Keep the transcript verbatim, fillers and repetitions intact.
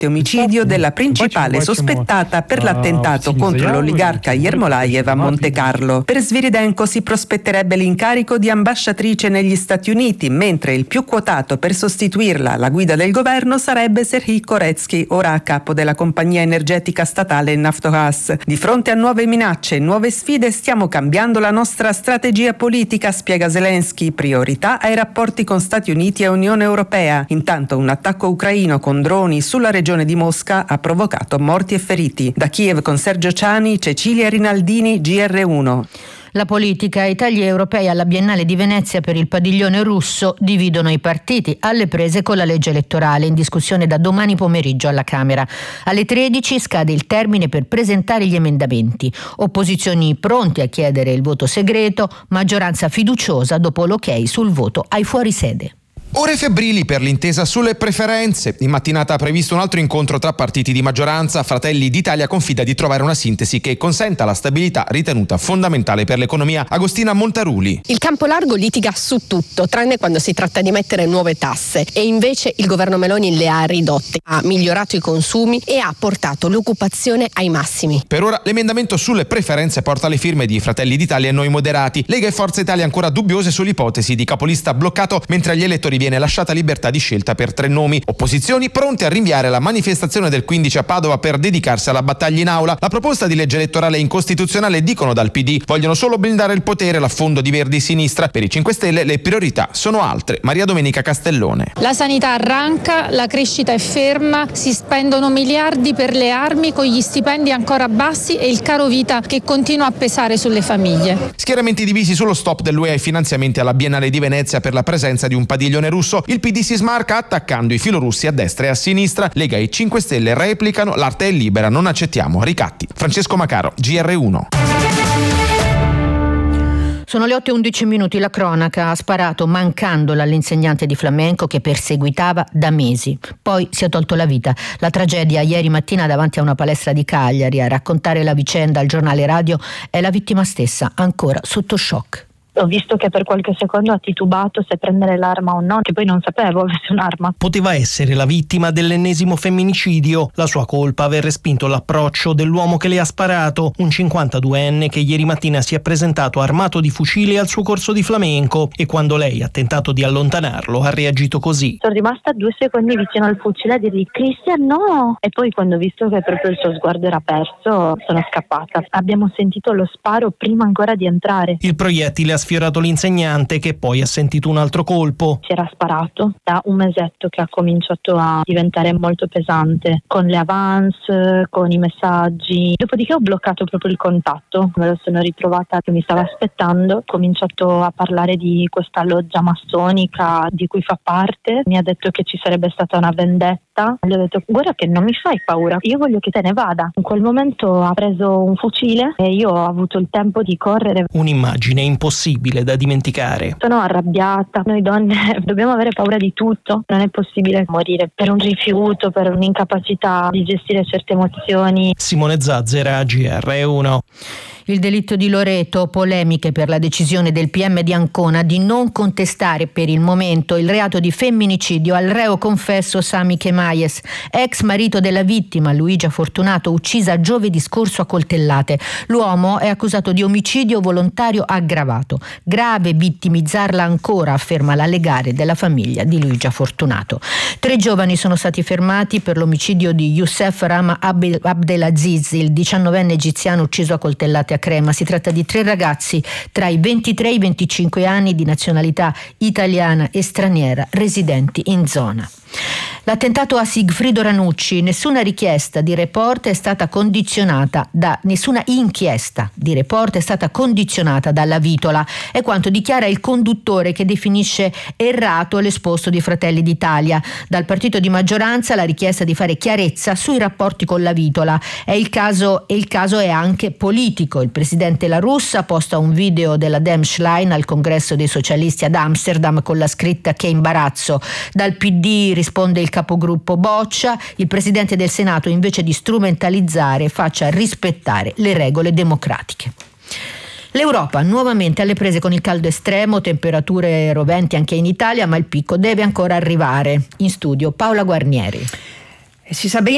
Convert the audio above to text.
omicidio della principale sospettata per l'attentato contro l'oligarca Yermolayev a Monte Carlo. Per Sviridenko si prospetterebbe l'incarico di ambasciatrice negli Stati Uniti, mentre il più quotato per sostituirla alla guida del governo sarebbe Serhij Koretsky, ora a capo della compagnia energetica statale Naftogaz. Di fronte a nuove minacce e nuove sfide stiamo cambiando la nostra strategia politica, spiega Zelensky, priorità ai rapporti con Stati Uniti e Unione Europea. Intanto un attacco ucraino con droni sulla regione di Mosca ha provocato morti e feriti. Da Kiev con Sergio Ciani, Cecilia Rinaldini, G R uno. La politica e i tagli europei alla Biennale di Venezia per il padiglione russo dividono i partiti, alle prese con la legge elettorale, in discussione da domani pomeriggio alla Camera. Alle tredici scade il termine per presentare gli emendamenti. Opposizioni pronti a chiedere il voto segreto, maggioranza fiduciosa dopo l'ok sul voto ai fuorisede. Ore febbrili per l'intesa sulle preferenze. In mattinata ha previsto un altro incontro tra partiti di maggioranza. Fratelli d'Italia confida di trovare una sintesi che consenta la stabilità ritenuta fondamentale per l'economia. Agostina Montaruli. Il campo largo litiga su tutto, tranne quando si tratta di mettere nuove tasse, e invece il governo Meloni le ha ridotte, ha migliorato i consumi e ha portato l'occupazione ai massimi. Per ora l'emendamento sulle preferenze porta le firme di Fratelli d'Italia e Noi Moderati. Lega e Forza Italia ancora dubbiose sull'ipotesi di capolista bloccato, mentre agli elettori viene lasciata libertà di scelta per tre nomi. Opposizioni pronte a rinviare la manifestazione del quindici a Padova per dedicarsi alla battaglia in aula. La proposta di legge elettorale è incostituzionale, dicono dal P D. Vogliono solo blindare il potere, l'affondo di Verdi Sinistra. Per i cinque Stelle le priorità sono altre. Maria Domenica Castellone. La sanità arranca, la crescita è ferma, si spendono miliardi per le armi con gli stipendi ancora bassi e il caro vita che continua a pesare sulle famiglie. Schieramenti divisi sullo stop dell'U E ai finanziamenti alla Biennale di Venezia per la presenza di un padiglione russo. Il P D si smarca attaccando i filorussi a destra e a sinistra. Lega e cinque Stelle replicano: l'arte è libera, non accettiamo ricatti. Francesco Macaro, G R uno. Sono le otto e undici minuti. La cronaca: ha sparato mancandola all'insegnante di flamenco che perseguitava da mesi. Poi si è tolto la vita. La tragedia ieri mattina davanti a una palestra di Cagliari. A raccontare la vicenda al giornale radio è la vittima stessa, ancora sotto shock. Ho visto che per qualche secondo ha titubato se prendere l'arma o no, che poi non sapevo avesse un'arma. Poteva essere la vittima dell'ennesimo femminicidio. La sua colpa aver respinto l'approccio dell'uomo che le ha sparato, un cinquantaduenne che ieri mattina si è presentato armato di fucile al suo corso di flamenco, e quando lei ha tentato di allontanarlo ha reagito così. Sono rimasta due secondi vicino al fucile a dirgli: Cristian, no! E poi quando ho visto che proprio il suo sguardo era perso, sono scappata. Abbiamo sentito lo sparo prima ancora di entrare. Il proiettile ha sfiorato l'insegnante, che poi ha sentito un altro colpo. Si era sparato da un mesetto che ha cominciato a diventare molto pesante, con le avance, con i messaggi. Dopodiché ho bloccato proprio il contatto. Me lo sono ritrovata che mi stava aspettando. Ho cominciato a parlare di questa loggia massonica di cui fa parte. Mi ha detto che ci sarebbe stata una vendetta. Gli ho detto: guarda che non mi fai paura, io voglio che te ne vada. In quel momento ha preso un fucile e io ho avuto il tempo di correre. Un'immagine impossibile da dimenticare. Sono arrabbiata. Noi donne dobbiamo avere paura di tutto. Non è possibile morire per un rifiuto, per un'incapacità di gestire certe emozioni. Simone Zazzera, G R uno. Il delitto di Loreto, polemiche per la decisione del P M di Ancona di non contestare per il momento il reato di femminicidio al reo confesso Sami Chemayes, ex marito della vittima Luigia Fortunato, uccisa giovedì scorso a coltellate. L'uomo è accusato di omicidio volontario aggravato. Grave vittimizzarla ancora, afferma la legale della famiglia di Luigia Fortunato. Tre giovani sono stati fermati per l'omicidio di Youssef Rama Abdelaziz, il diciannovenne egiziano ucciso a coltellate a Crema. Si tratta di tre ragazzi tra i ventitré e i venticinque anni di nazionalità italiana e straniera residenti in zona. L'attentato a Sigfrido Ranucci, nessuna richiesta di report è stata condizionata da nessuna inchiesta di report è stata condizionata dalla vitola, è quanto dichiara il conduttore, che definisce errato l'esposto di Fratelli d'Italia. Dal partito di maggioranza la richiesta di fare chiarezza sui rapporti con la vitola. È il caso e il caso è anche politico. Il presidente La Russa ha posto un video della Demschlein al congresso dei socialisti ad Amsterdam con la scritta "che imbarazzo". Dal P D risponde il capogruppo Boccia: il presidente del Senato, invece di strumentalizzare, faccia rispettare le regole democratiche. L'Europa nuovamente alle prese con il caldo estremo, temperature roventi anche in Italia, ma il picco deve ancora arrivare. In studio Paola Guarnieri. Si sa bene